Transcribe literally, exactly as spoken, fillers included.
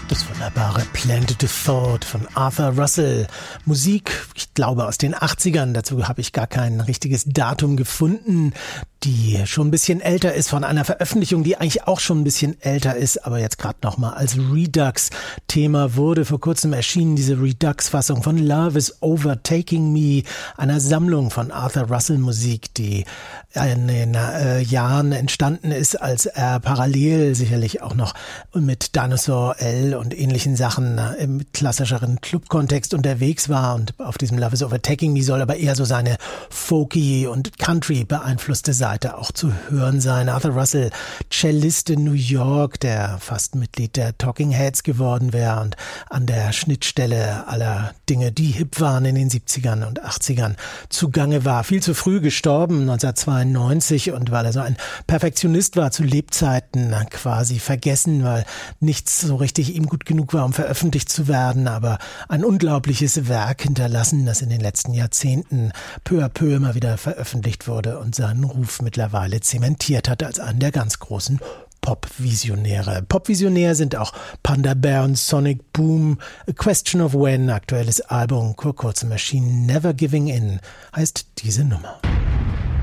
Das wunderbare Planted a Thought von Arthur Russell. Musik, ich glaube aus den achtzigern, dazu habe ich gar kein richtiges Datum gefunden, die schon ein bisschen älter ist, von einer Veröffentlichung, die eigentlich auch schon ein bisschen älter ist, aber jetzt gerade nochmal als Redux-Thema wurde. Vor kurzem erschienen diese Redux-Fassung von Love is Overtaking Me, einer Sammlung von Arthur Russell Musik, die in den äh, Jahren entstanden ist, als er parallel sicherlich auch noch mit Dinosaur L und ähnlichen Sachen im klassischeren Club-Kontext unterwegs war. Und auf diesem Love is Overtaking Me soll aber eher so seine folky und Country beeinflusste Seite auch zu hören sein. Arthur Russell, Cellist in New York, der fast Mitglied der Talking Heads geworden wäre und an der Schnittstelle aller Dinge, die hip waren in den siebzigern und achtzigern, zugange war. Viel zu früh gestorben, neunzehnhundertzweiundneunzig, und weil er so ein Perfektionist war, zu Lebzeiten quasi vergessen, weil nichts so richtig ihm gut genug war, um veröffentlicht zu werden, aber ein unglaubliches Werk hinterlassen, das in den letzten Jahrzehnten peu à peu immer wieder veröffentlicht wurde und seinen Ruf mittlerweile zementiert hat als einen der ganz großen Pop-Visionäre. Pop-Visionär sind auch Panda Bear und Sonic Boom. A Question of When, aktuelles Album, vor kurzem erschienen. Never Giving In heißt diese Nummer.